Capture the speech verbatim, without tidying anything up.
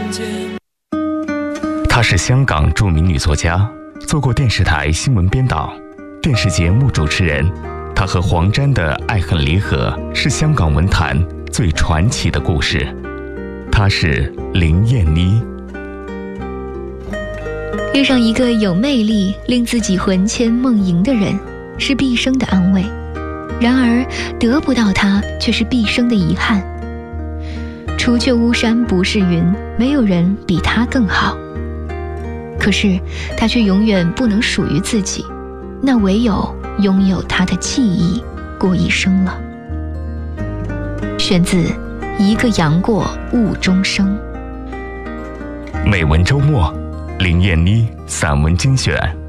她是香港著名女作家，做过电视台新闻编导、电视节目主持人。她和黄沾的爱恨离合是香港文坛最传奇的故事。她是林燕妮。 遇上一个有魅力、令自己魂牵梦萦的人，是毕生的安慰；然而得不到他，却是毕生的遗憾。除却巫山不是云，没有人比他更好。可是他却永远不能属于自己，那唯有拥有他的记忆过一生了。选自《一个杨过误终生》。 美文周末，林燕妮散文精选。